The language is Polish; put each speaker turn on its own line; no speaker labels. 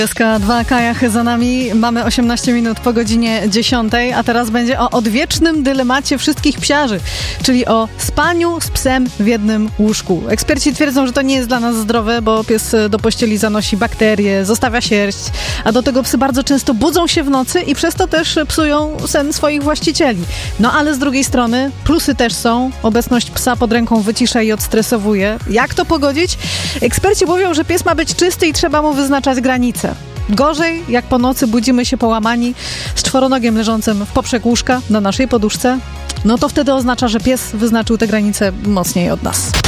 SK2 Kajach za nami. Mamy 18 minut po godzinie 10, a teraz będzie o odwiecznym dylemacie wszystkich psiarzy, czyli o spaniu z psem w jednym łóżku. Eksperci twierdzą, że to nie jest dla nas zdrowe, bo pies do pościeli zanosi bakterie, zostawia sierść, a do tego psy bardzo często budzą się w nocy i przez to też psują sen swoich właścicieli. No ale z drugiej strony plusy też są. Obecność psa pod ręką wycisza i odstresowuje. Jak to pogodzić? Eksperci mówią, że pies ma być czysty i trzeba mu wyznaczać granice. Gorzej, jak po nocy budzimy się połamani z czworonogiem leżącym w poprzek łóżka na naszej poduszce, no to wtedy oznacza, że pies wyznaczył te granice mocniej od nas.